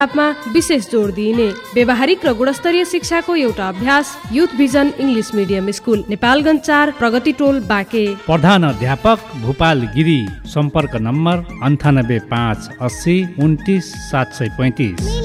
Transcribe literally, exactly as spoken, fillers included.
मा विशेष जोड दिइने व्यावहारिक र गुणस्तरीय शिक्षाको एउटा अभ्यास youth vision English medium school Nepalgunj चार प्रगति टोल बाँके। प्रधान अध्यापक भूपाल गिरी। सम्पर्क नम्बर अन्ठानब्बे पाँच अस्सी उन्तिस सात सय पैँतिस।